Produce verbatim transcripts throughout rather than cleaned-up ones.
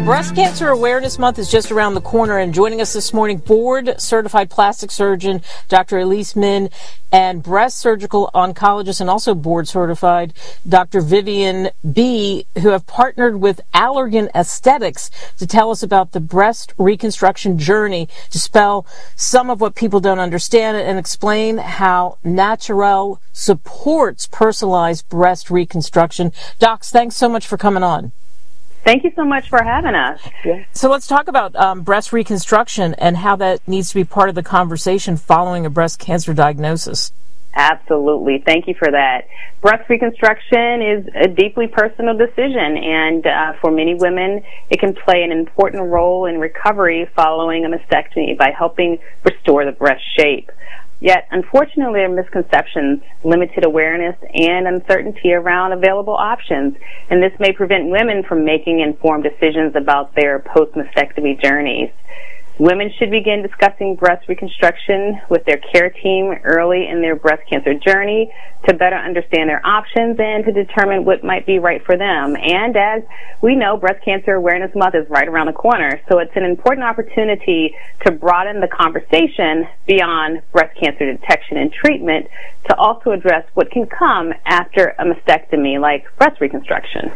Breast Cancer Awareness Month is just around the corner, and joining us this morning, board-certified plastic surgeon Doctor Elise Min and breast surgical oncologist and also board-certified Doctor Vivian B., who have partnered with Allergan Aesthetics to tell us about the breast reconstruction journey, to spell some of what people don't understand and explain how Naturel supports personalized breast reconstruction. Docs, thanks so much for coming on. Thank you so much for having us. Yeah. So let's talk about um, breast reconstruction and how that needs to be part of the conversation following a breast cancer diagnosis. Absolutely. Thank you for that. Breast reconstruction is a deeply personal decision, and uh, for many women, it can play an important role in recovery following a mastectomy by helping restore the breast shape. Yet, unfortunately, there are misconceptions, limited awareness, and uncertainty around available options, and this may prevent women from making informed decisions about their post-mastectomy journeys. Women should begin discussing breast reconstruction with their care team early in their breast cancer journey to better understand their options and to determine what might be right for them. And as we know, Breast Cancer Awareness Month is right around the corner, so it's an important opportunity to broaden the conversation beyond breast cancer detection and treatment to also address what can come after a mastectomy, like breast reconstruction.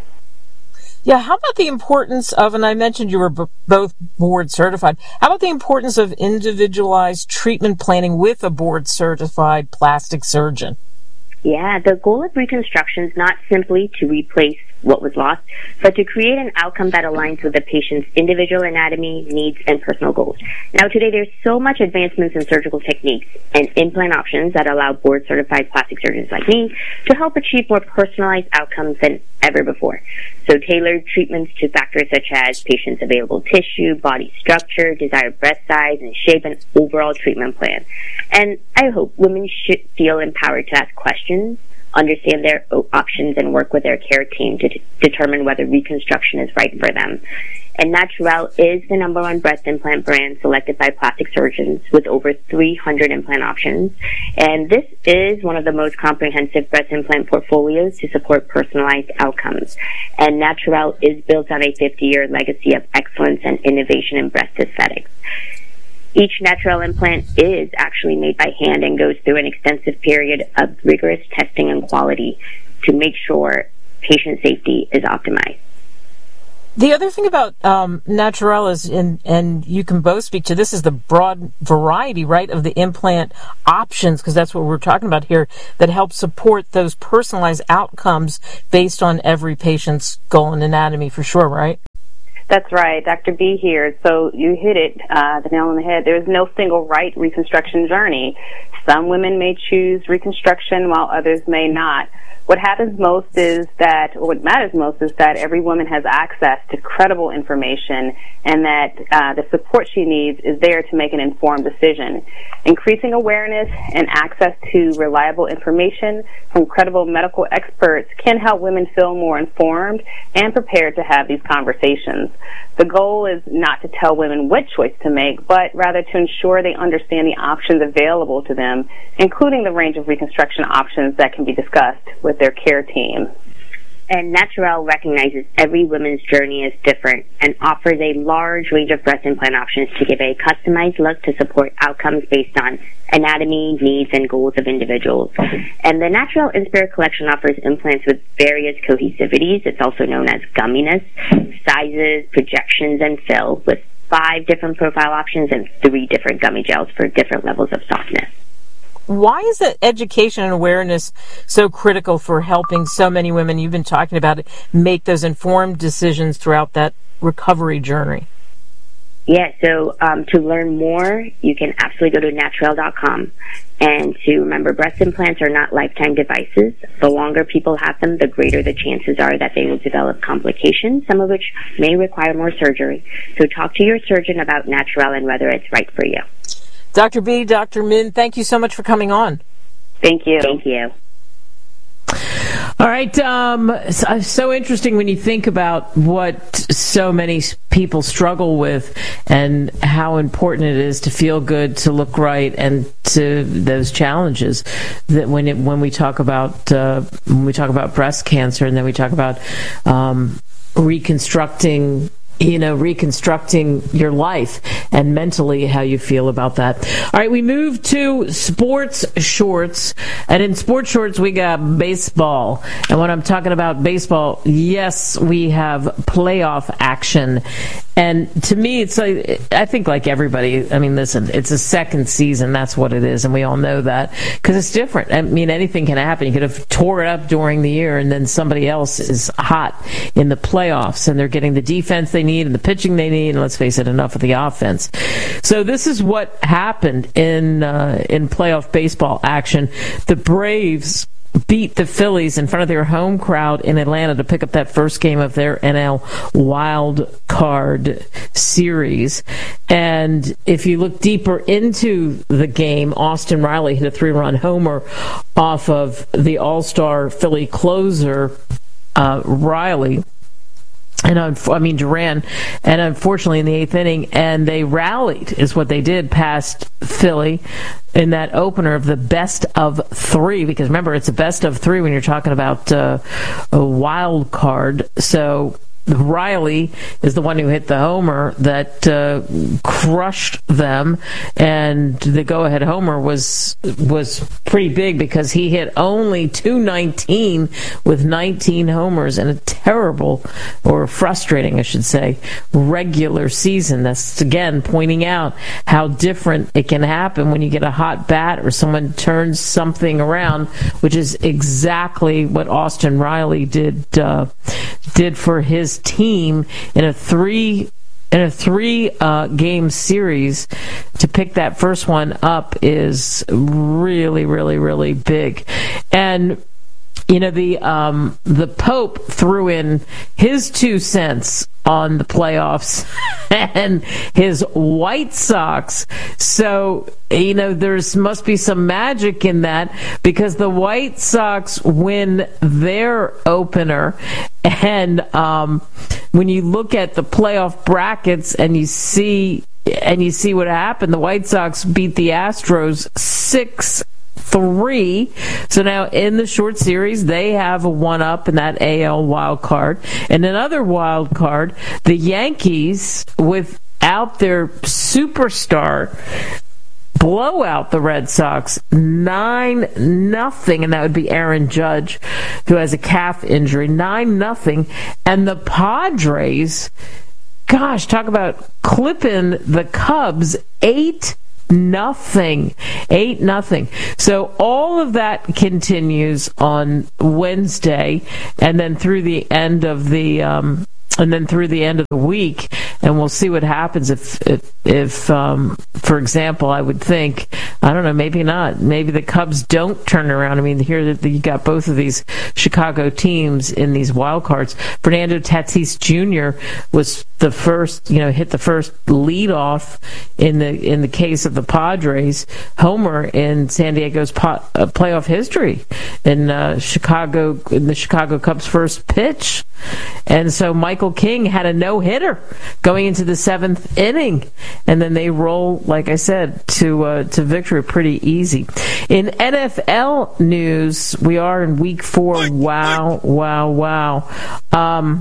Yeah, how about the importance of, and I mentioned you were b- both board certified, how about the importance of individualized treatment planning with a board certified plastic surgeon? Yeah, the goal of reconstruction is not simply to replace what was lost, but to create an outcome that aligns with the patient's individual anatomy, needs, and personal goals. Now, today there's so much advancements in surgical techniques and implant options that allow board-certified plastic surgeons like me to help achieve more personalized outcomes than ever before. So tailored treatments to factors such as patient's available tissue, body structure, desired breast size, and shape, and overall treatment plan. And I hope women should feel empowered to ask questions, understand their options, and work with their care team to t- determine whether reconstruction is right for them. And Naturel is the number one breast implant brand selected by plastic surgeons with over three hundred implant options. And this is one of the most comprehensive breast implant portfolios to support personalized outcomes. And Naturel is built on a fifty-year legacy of excellence and innovation in breast aesthetics. Each Naturel implant is actually made by hand and goes through an extensive period of rigorous testing and quality to make sure patient safety is optimized. The other thing about um, Naturel is, and, and you can both speak to this, is the broad variety, right, of the implant options, because that's what we're talking about here, that help support those personalized outcomes based on every patient's goal and anatomy, for sure, right? That's right. Doctor B here. So you hit it, uh, the nail on the head. There is no single right reconstruction journey. Some women may choose reconstruction while others may not. What happens most is that, or what matters most is that every woman has access to credible information and that uh, the support she needs is there to make an informed decision. Increasing awareness and access to reliable information from credible medical experts can help women feel more informed and prepared to have these conversations. The goal is not to tell women what choice to make, but rather to ensure they understand the options available to them, including the range of reconstruction options that can be discussed with their care team. And Naturel recognizes every woman's journey is different and offers a large range of breast implant options to give a customized look to support outcomes based on anatomy, needs, and goals of individuals. And the Naturel Inspire collection offers implants with various cohesivities. It's also known as gumminess, sizes, projections, and fill, with five different profile options and three different gummy gels for different levels of softness. Why is that education and awareness so critical for helping so many women, you've been talking about it, make those informed decisions throughout that recovery journey? Yeah, so um, to learn more, you can absolutely go to naturel dot com. And to remember, breast implants are not lifetime devices. The longer people have them, the greater the chances are that they will develop complications, some of which may require more surgery. So talk to your surgeon about Naturel and whether it's right for you. Doctor B, Doctor Min, thank you so much for coming on. Thank you. Thank you. All right. Um, so, so interesting when you think about what so many people struggle with and how important it is to feel good, to look right, and to those challenges that when it, when we talk about uh, when we talk about breast cancer, and then we talk about um, reconstructing you know, reconstructing your life and mentally how you feel about that. All right, we move to sports shorts. And in sports shorts, we got baseball. And when I'm talking about baseball, yes, we have playoff action. And to me, it's like, I think like everybody, I mean, listen, it's a second season. That's what it is. And we all know that because it's different. I mean, anything can happen. You could have tore it up during the year and then somebody else is hot in the playoffs and they're getting the defense they need and the pitching they need. And let's face it, enough of the offense. So this is what happened in, uh, in playoff baseball action. The Braves beat the Phillies in front of their home crowd in Atlanta to pick up that first game of their N L wild card series. And if you look deeper into the game, Austin Riley hit a three-run homer off of the all-star Philly closer, uh, Riley. And I mean Duran, and unfortunately in the eighth inning, and they rallied is what they did past Philly in that opener of the best of three. Because remember, it's a best of three when you're talking about uh, a wild card. So Riley is the one who hit the homer that uh, crushed them, and the go-ahead homer was was pretty big because he hit only two nineteen with nineteen homers in a terrible, or frustrating, I should say, regular season. That's, again, pointing out how different it can happen when you get a hot bat or someone turns something around, which is exactly what Austin Riley did uh, did for his team in a three in a three uh, game series. To pick that first one up is really, really, really big. And you know, the um, the Pope threw in his two cents on the playoffs and his White Sox. So, you know, there's must be some magic in that because the White Sox win their opener. And um, when you look at the playoff brackets and you see and you see what happened, the White Sox beat the Astros six three. So now in the short series, they have a one up in that A L wild card. And another wild card, the Yankees, without their superstar, blow out the Red Sox nine nothing, and that would be Aaron Judge, who has a calf injury, nine nothing. And the Padres, gosh, talk about clipping the Cubs eight nothing, eight nothing. So all of that continues on Wednesday, and then through the end of the um, and then through the end of the week, and we'll see what happens if if, if um, for example, I would think, I don't know, maybe not. Maybe the Cubs don't turn around. I mean, here you got both of these Chicago teams in these wild cards. Fernando Tatis Junior was the first, you know, hit the first leadoff in the in the case of the Padres homer in San Diego's po- uh, playoff history in uh, Chicago in the Chicago Cubs' first pitch. And so Michael King had a no-hitter going into the seventh inning, and then they roll, like I said, to uh, to victory pretty easy. In N F L news, we are in week four. Wow, wow, wow. Um,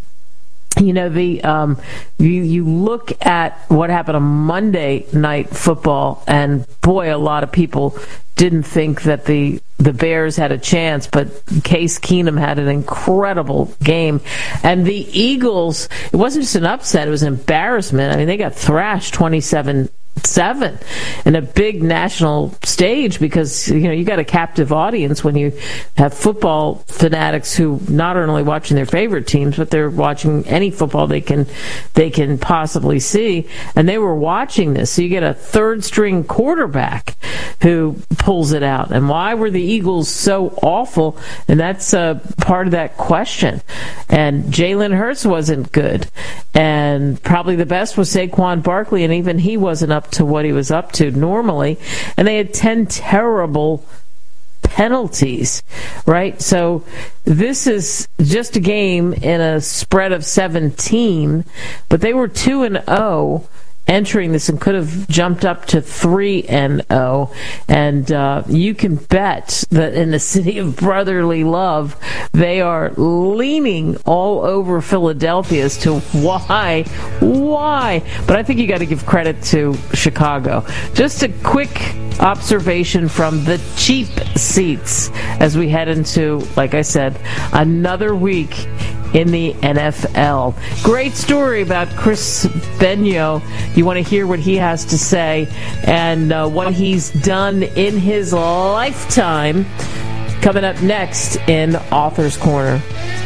You know, the um, you, you look at what happened on Monday Night Football, and boy, a lot of people didn't think that the the Bears had a chance, but Case Keenum had an incredible game. And the Eagles, it wasn't just an upset, it was an embarrassment. I mean, they got thrashed twenty-seven seven in a big national stage because, you know, you got a captive audience when you have football fanatics who not only watching their favorite teams, but they're watching any football they can they can possibly see, and they were watching this. So you get a third string quarterback who pulls it out. And why were the Eagles so awful? And that's uh, part of that question. And Jalen Hurts wasn't good, and probably the best was Saquon Barkley, and even he wasn't up to what he was up to normally. And they had ten terrible penalties, right? So this is just a game in a spread of seventeen, but they were two and oh. entering this and could have jumped up to three and oh. And uh, you can bet that in the city of brotherly love, they are leaning all over Philadelphia as to why, why. But I think you got to give credit to Chicago. Just a quick observation from the cheap seats as we head into, like I said, another week in the N F L. Great story about Chris Benio. You want to hear what he has to say and uh, what he's done in his lifetime. Coming up next in Author's Corner.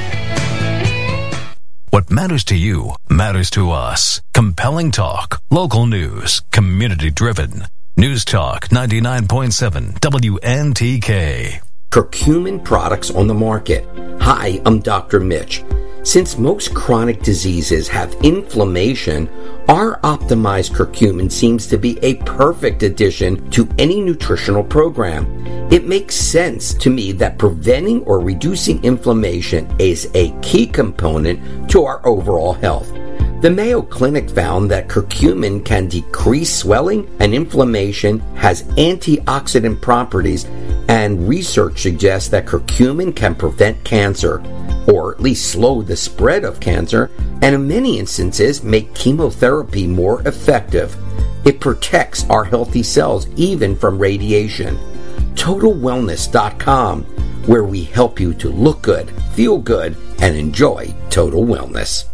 What matters to you matters to us. Compelling talk, local news, community-driven. News Talk ninety-nine point seven W N T K. Curcumin products on the market. Hi, I'm Doctor Mitch. Since most chronic diseases have inflammation, our optimized curcumin seems to be a perfect addition to any nutritional program. It makes sense to me that preventing or reducing inflammation is a key component to our overall health. The Mayo Clinic found that curcumin can decrease swelling and inflammation, has antioxidant properties, and research suggests that curcumin can prevent cancer, or at least slow the spread of cancer, and in many instances make chemotherapy more effective. It protects our healthy cells even from radiation. Total Wellness dot com, where we help you to look good, feel good, and enjoy total wellness.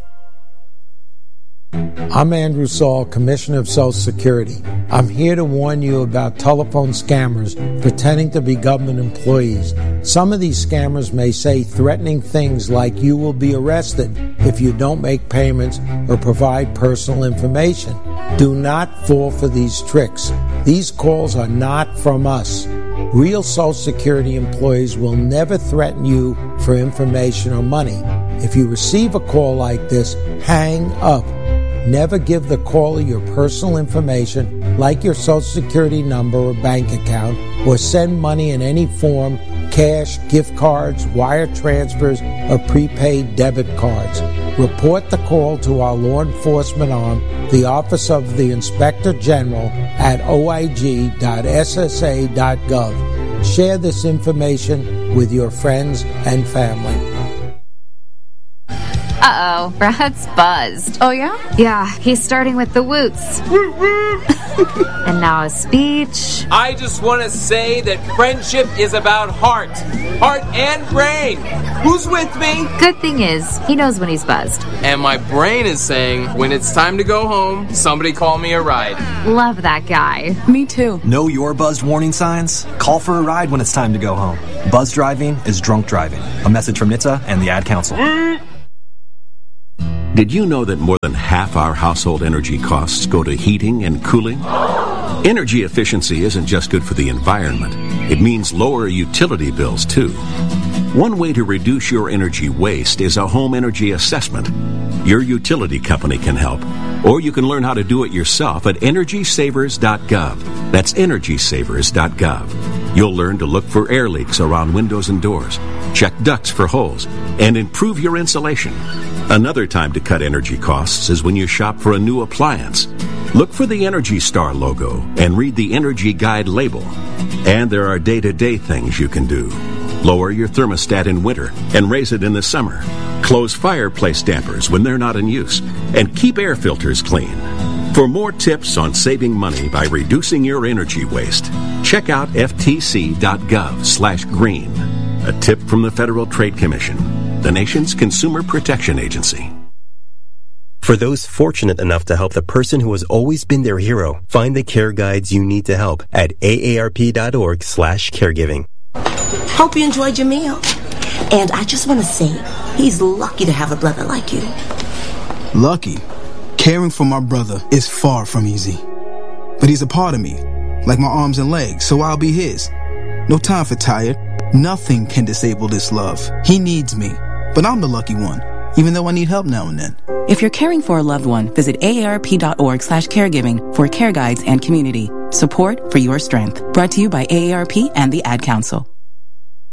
I'm Andrew Saul, Commissioner of Social Security. I'm here to warn you about telephone scammers pretending to be government employees. Some of these scammers may say threatening things like you will be arrested if you don't make payments or provide personal information. Do not fall for these tricks. These calls are not from us. Real Social Security employees will never threaten you for information or money. If you receive a call like this, hang up. Never give the caller your personal information, like your Social Security number or bank account, or send money in any form, cash, gift cards, wire transfers, or prepaid debit cards. Report the call to our law enforcement arm, the Office of the Inspector General, at O I G dot S S A dot gov. Share this information with your friends and family. Uh-oh, Brad's buzzed. Oh, yeah? Yeah, he's starting with the woots. And now a speech. I just want to say that friendship is about heart. Heart and brain. Who's with me? Good thing is, he knows when he's buzzed. And my brain is saying, when it's time to go home, somebody call me a ride. Love that guy. Me too. Know your buzzed warning signs? Call for a ride when it's time to go home. Buzz driving is drunk driving. A message from N H T S A and the Ad Council. Did you know that more than half our household energy costs go to heating and cooling? Energy efficiency isn't just good for the environment. It means lower utility bills, too. One way to reduce your energy waste is a home energy assessment. Your utility company can help, or you can learn how to do it yourself at energy savers dot gov. That's energy savers dot gov. You'll learn to look for air leaks around windows and doors, check ducts for holes, and improve your insulation. Another time to cut energy costs is when you shop for a new appliance. Look for the Energy Star logo and read the Energy Guide label. And there are day-to-day things you can do. Lower your thermostat in winter and raise it in the summer. Close fireplace dampers when they're not in use. And keep air filters clean. For more tips on saving money by reducing your energy waste, check out F T C dot gov slash green. A tip from the Federal Trade Commission, the nation's consumer protection agency. For those fortunate enough to help the person who has always been their hero, find the care guides you need to help at A A R P dot org slash caregiving. Hope you enjoyed your meal. And I just want to say, he's lucky to have a brother like you. Lucky? Caring for my brother is far from easy. But he's a part of me, like my arms and legs, so I'll be his. No time for tired. Nothing can disable this love. He needs me, but I'm the lucky one, even though I need help now and then. If you're caring for a loved one, visit A A R P dot org slash caregiving for care guides and community. Support for your strength. Brought to you by A A R P and the Ad Council.